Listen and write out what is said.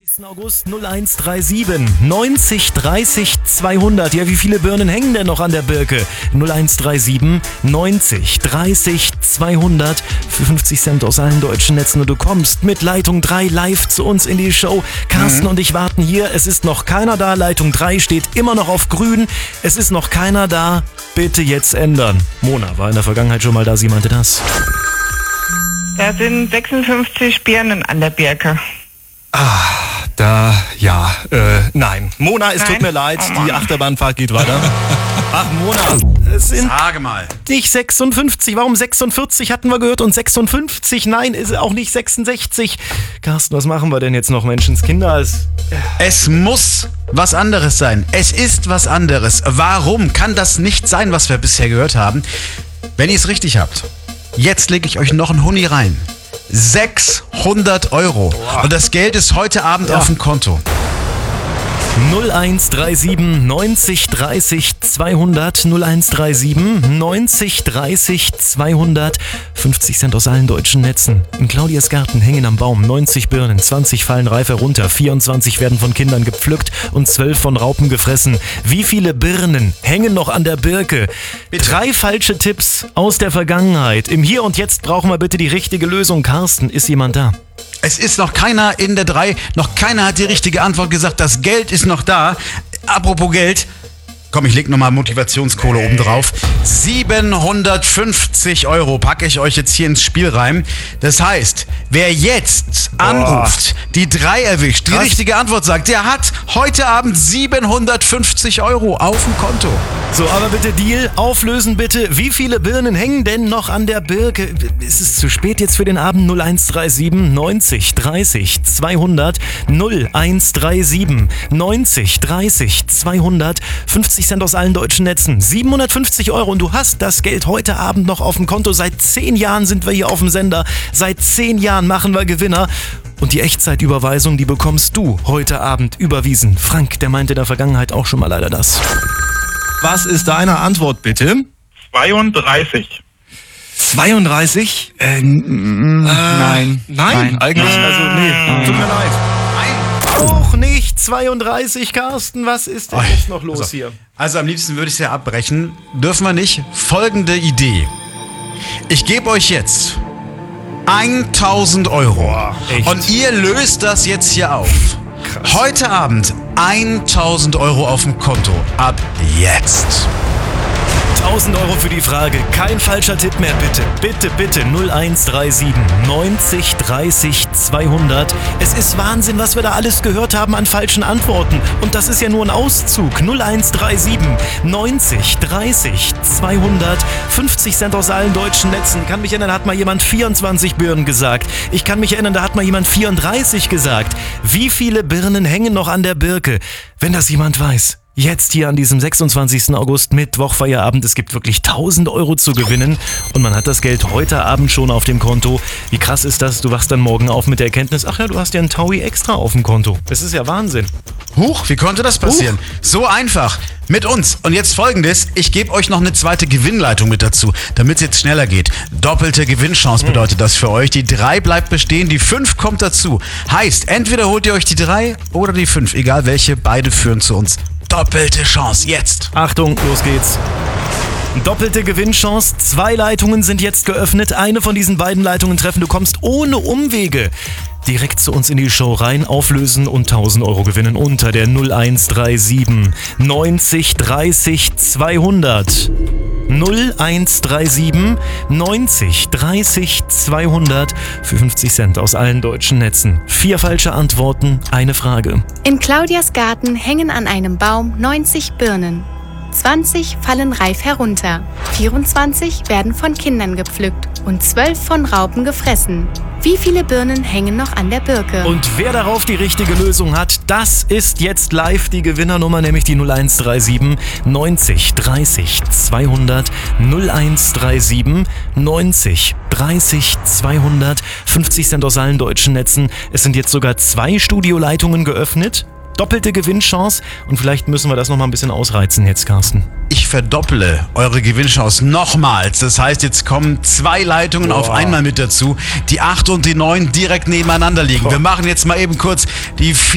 August 0137 90 30 200. Ja, wie viele Birnen hängen denn noch an der Birke? 0137 90 30 200 für 50 Cent aus allen deutschen Netzen. Und du kommst mit Leitung 3 live zu uns in die Show. Carsten und ich warten hier. Es ist noch keiner da. Leitung 3 steht immer noch auf grün. Es ist noch keiner da. Bitte jetzt ändern. Mona war in der Vergangenheit schon mal da. Sie meinte das. Da sind 56 Birnen an der Birke. Nein. Mona, es tut mir leid, die Achterbahnfahrt geht weiter. Ach, Mona, es sind Sage mal. nicht 56. Warum 46 hatten wir gehört und 56? Nein, ist auch nicht 66. Carsten, was machen wir denn jetzt noch, Menschenskinder? Es muss was anderes sein. Es ist was anderes. Warum kann das nicht sein, was wir bisher gehört haben? Wenn ihr es richtig habt, jetzt lege ich euch noch einen Huni rein. 600 €. Und das Geld ist heute Abend auf dem Konto. 0137 90 30 200 0137 90 30 200 50 Cent aus allen deutschen Netzen. In Claudias Garten hängen am Baum 90 Birnen, 20 fallen reif herunter, 24 werden von Kindern gepflückt und 12 von Raupen gefressen. Wie viele Birnen hängen noch an der Birke? Bitte. 3 falsche Tipps aus der Vergangenheit. Im Hier und Jetzt brauchen wir bitte die richtige Lösung. Carsten, ist jemand da? Es ist noch keiner in der 3, noch keiner hat die richtige Antwort gesagt. Das Geld ist noch da. Apropos Geld, komm, ich leg nochmal Motivationskohle oben drauf. 750 € packe ich euch jetzt hier ins Spiel rein. Das heißt, wer jetzt anruft, die 3 erwischt, die richtige Antwort sagt, der hat heute Abend 750 € auf dem Konto. So, aber bitte Deal, auflösen bitte. Wie viele Birnen hängen denn noch an der Birke? Ist es zu spät jetzt für den Abend? 0137 90 30 200 0137 90 30 200 50 Cent aus allen deutschen Netzen. 750 € und du hast das Geld heute Abend noch auf dem Konto. Seit 10 Jahren sind wir hier auf dem Sender. Seit 10 Jahren machen wir Gewinner. Und die Echtzeitüberweisung, die bekommst du heute Abend überwiesen. Frank, der meinte in der Vergangenheit auch schon mal leider das. Was ist deine Antwort, bitte? 32. 32? Nein. Nein, eigentlich, also nee, tut mir leid. Auch nicht 32, Carsten. Was ist denn jetzt noch los hier? Also am liebsten würde ich es ja abbrechen. Dürfen wir nicht? Folgende Idee. Ich gebe euch jetzt 1000 €. Echt? Und ihr löst das jetzt hier auf. Krass. Heute Abend 1000 € auf dem Konto. Ab jetzt. 1000 € für die Frage. Kein falscher Tipp mehr, bitte. Bitte, bitte. 0137 90 30 200. Es ist Wahnsinn, was wir da alles gehört haben an falschen Antworten. Und das ist ja nur ein Auszug. 0137 90 30 200. 50 Cent aus allen deutschen Netzen. Kann mich erinnern, da hat mal jemand 24 Birnen gesagt. Ich kann mich erinnern, da hat mal jemand 34 gesagt. Wie viele Birnen hängen noch an der Birke? Wenn das jemand weiß. Jetzt hier an diesem 26. August, Mittwochfeierabend. Es gibt wirklich 1000 € zu gewinnen und man hat das Geld heute Abend schon auf dem Konto. Wie krass ist das? Du wachst dann morgen auf mit der Erkenntnis, ach ja, du hast ja einen Taui extra auf dem Konto. Das ist ja Wahnsinn. Huch, wie konnte das passieren? So einfach. Mit uns. Und jetzt Folgendes. Ich gebe euch noch eine zweite Gewinnleitung mit dazu, damit es jetzt schneller geht. Doppelte Gewinnchance bedeutet das für euch. Die 3 bleibt bestehen, die 5 kommt dazu. Heißt, entweder holt ihr euch die 3 oder die 5. Egal welche, beide führen zu uns. Doppelte Chance, jetzt. Achtung, los geht's. Doppelte Gewinnchance. 2 Leitungen sind jetzt geöffnet. Eine von diesen beiden Leitungen treffen. Du kommst ohne Umwege direkt zu uns in die Show rein, auflösen und 1000 € gewinnen unter der 0137 90 30 200. 0137 90 30 200 für 50 Cent aus allen deutschen Netzen. 4 falsche Antworten, eine Frage. In Claudias Garten hängen an einem Baum 90 Birnen. 20 fallen reif herunter, 24 werden von Kindern gepflückt und 12 von Raupen gefressen. Wie viele Birnen hängen noch an der Birke? Und wer darauf die richtige Lösung hat, das ist jetzt live die Gewinnernummer, nämlich die 0137 90 30 200 0137 90 30 200 50 Cent aus allen deutschen Netzen. Es sind jetzt sogar 2 Studioleitungen geöffnet. Doppelte Gewinnchance und vielleicht müssen wir das nochmal ein bisschen ausreizen jetzt, Carsten. Ich verdopple eure Gewinnchance nochmals. Das heißt, jetzt kommen 2 Leitungen auf einmal mit dazu, die 8 und die 9 direkt nebeneinander liegen. Wir machen jetzt mal eben kurz die 4